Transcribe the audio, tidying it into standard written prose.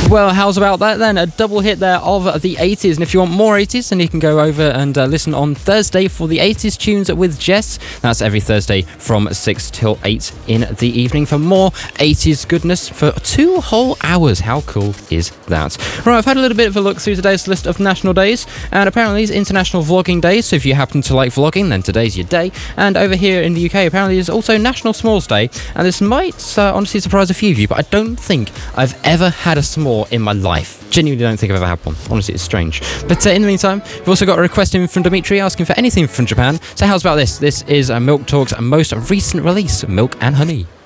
Well, how's about that then? A double hit there of the 80s. And if you want more 80s, then you can go over and listen on Thursday for the 80s tunes with Jess. That's every Thursday from 6 till 8 in the evening for more 80s goodness for 2 whole hours. How cool is that? Right, I've had a little bit of a look through today's list of national days, and apparently it's International Vlogging Day. So if you happen to like vlogging, then today's your day. And over here in the UK, apparently it's also National S'mores Day. And this might honestly surprise a few of you, but I don't think I've ever had a s'more in my life. Genuinely don't think I've ever had one. Honestly, it's strange. But in the meantime, we've also got a request in from Dimitri asking for anything from Japan. So how's about this? This is Milk Talk's most recent release, Milk and Honey.